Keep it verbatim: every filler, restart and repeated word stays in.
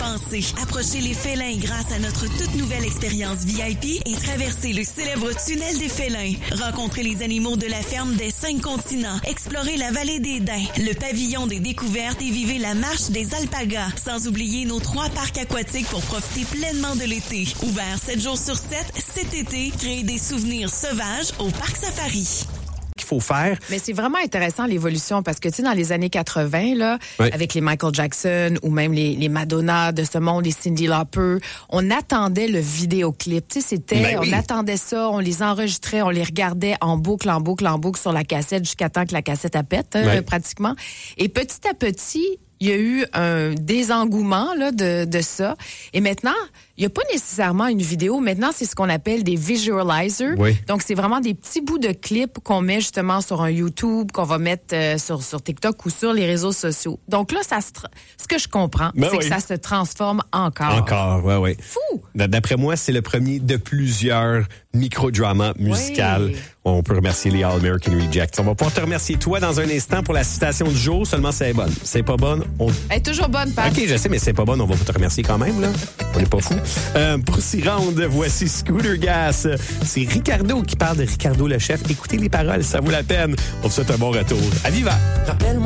penser. Approchez les félins grâce à notre toute nouvelle expérience V I P et traversez le célèbre tunnel des félins. Rencontrez les animaux de la ferme des cinq continents. Explorez la vallée des Daims, le pavillon des découvertes et vivez la marche des alpagas. Sans oublier nos trois parcs aquatiques pour profiter pleinement de l'été. Ouvert sept jours sur sept, cet été, créez des souvenirs sauvages au Parc Safari. Qu'il faut faire. Mais c'est vraiment intéressant l'évolution parce que tu sais dans les années quatre-vingt là, oui. avec les Michael Jackson ou même les, les Madonna de ce monde, les Cyndi Lauper, on attendait le vidéoclip. Tu sais c'était, ben oui. on attendait ça, on les enregistrait, on les regardait en boucle, en boucle, en boucle sur la cassette jusqu'à temps que la cassette elle pète hein, oui. pratiquement. Et petit à petit il y a eu un désengouement là, de, de ça. Et maintenant, il n'y a pas nécessairement une vidéo. Maintenant, c'est ce qu'on appelle des visualizers. Oui. Donc, c'est vraiment des petits bouts de clips qu'on met justement sur un YouTube, qu'on va mettre euh, sur, sur TikTok ou sur les réseaux sociaux. Donc là, ça se tra- ce que je comprends, ben c'est oui. que ça se transforme encore. Encore, oui, oui. Fou! D'après moi, c'est le premier de plusieurs micro-dramas musicales. Oui. On peut remercier les All American Rejects. On va pouvoir te remercier toi dans un instant pour la citation du jour. Seulement, c'est bonne. C'est pas bonne, on... Elle est toujours bonne, Pat. OK, je sais, mais c'est pas bonne. On va te remercier quand même, là. On n'est pas fou. Euh, pour s'y rendre, voici Scooter Gas. C'est Ricardo qui parle de Ricardo le chef. Écoutez les paroles, ça vaut la peine. On vous souhaite un bon retour. À Viva!